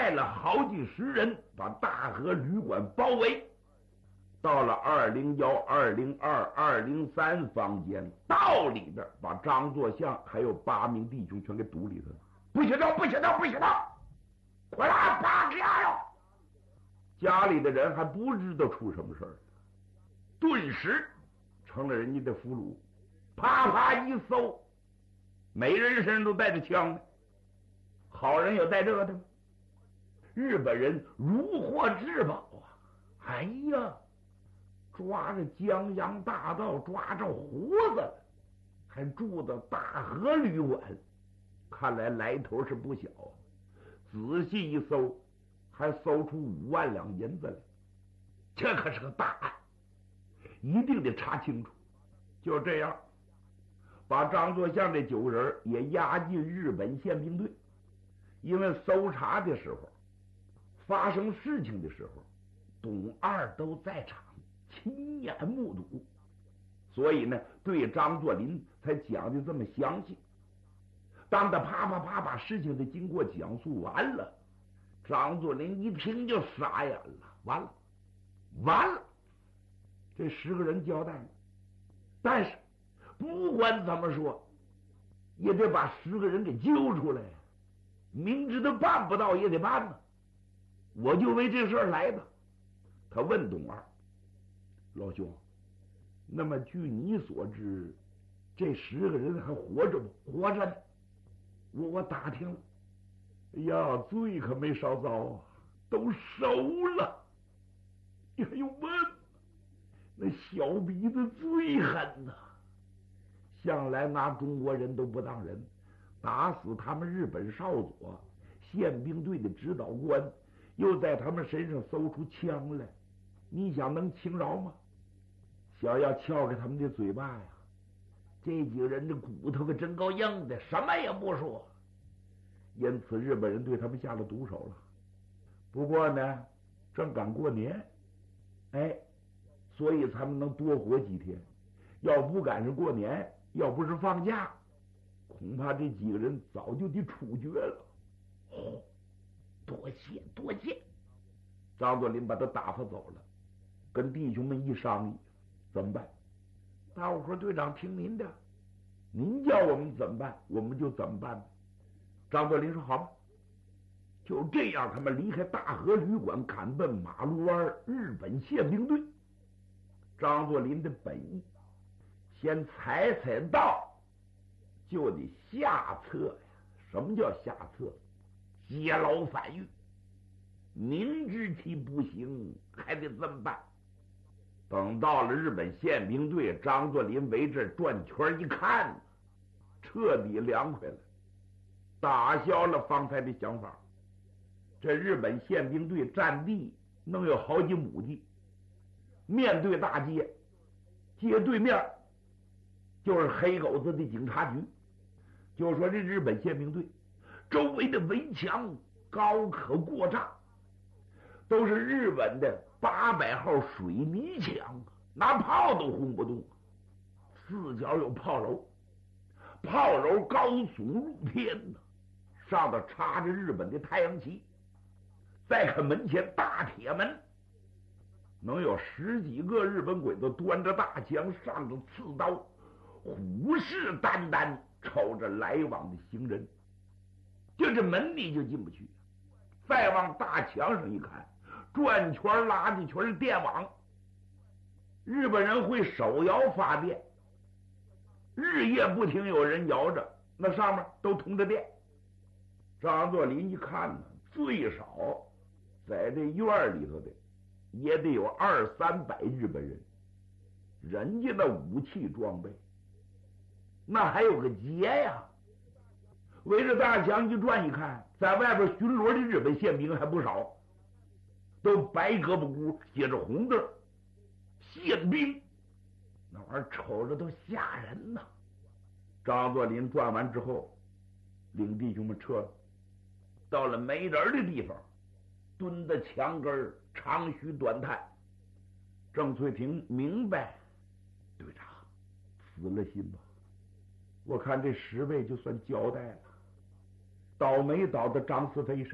派了好几十人把大河旅馆包围。到了201、202、203房间，道里边把张作相还有8名弟兄全给堵里头了。不许动，不许动，不许动！快来绑架哟！家里的人还不知道出什么事儿，顿时成了人家的俘虏。啪啪一搜，每人身上都带着枪呢。好人有带这个的吗？日本人如获至宝啊！哎呀，抓着江洋大盗，抓着胡子了，还住到大河旅馆，看来来头是不小啊。仔细一搜，还搜出5万两银子来，这可是个大案，一定得查清楚。就这样，把张作相这9个人也押进日本宪兵队。因为搜查的时候，发生事情的时候，董二都在场，亲眼目睹，所以呢，对张作霖才讲的这么详细。当他啪啪啪把事情的经过讲述完了，张作霖一听就傻眼了，完了，完了，这10个人交代了。但是不管怎么说，也得把10个人给揪出来，明知道办不到也得办呢。我就为这事儿来的。他问董二：“老兄，那么据你所知，这10个人还活着不？”“活着呢。我打听了，哎呀，罪可没少遭啊，都熟了。你还用问？那小鼻子最狠呐，向来拿中国人都不当人，打死他们日本少佐宪兵队的指导官，又在他们身上搜出枪来，你想能轻饶吗？想要撬开他们的嘴巴呀，这几个人的骨头可真够硬的，什么也不说。因此日本人对他们下了毒手了。不过呢，正赶过年，所以他们能多活几天。要不赶上过年，要不是放假，恐怕这几个人早就得处决了。多谢多谢。张作霖把他打发走了，跟弟兄们一商议，怎么办？大伙说：“队长听您的，您叫我们怎么办，我们就怎么办。”张作霖说：“好吧。”就这样，他们离开大河旅馆，赶奔马路湾日本宪兵队。张作霖的本意，先踩道，就得下策呀。什么叫下策？劫牢反狱。明知其不行，还得这么办。等到了日本宪兵队，张作霖围着转圈一看，彻底凉快了，打消了方才的想法。这日本宪兵队占地能有好几亩地，面对大街，街对面就是黑狗子的警察局。就说这日本宪兵队周围的围墙高可过丈，都是日本的800号水泥墙，拿炮都轰不动。四角有炮楼，炮楼高耸入天呢，上头插着日本的太阳旗。再看门前大铁门，能有10几个日本鬼子端着大枪，上着刺刀，虎视眈眈瞅着来往的行人。就这门里就进不去。再往大墙上一看，转圈垃圾圈电网，日本人会手摇发电，日夜不停有人摇着，那上面都通着电。张作霖一看呢，最少在这院里头的也得有200-300日本人，人家的武器装备那还有个节呀。围着大墙一转一看，在外边巡逻的日本宪兵还不少，都白胳膊箍，写着红字宪兵，那玩意儿瞅着都吓人呐。张作霖转完之后，领弟兄们撤了，到了没人的地方，蹲在墙根长吁短叹。郑翠萍明白，队长死了心吧，我看这10位就算交代了。倒霉倒的张思飞是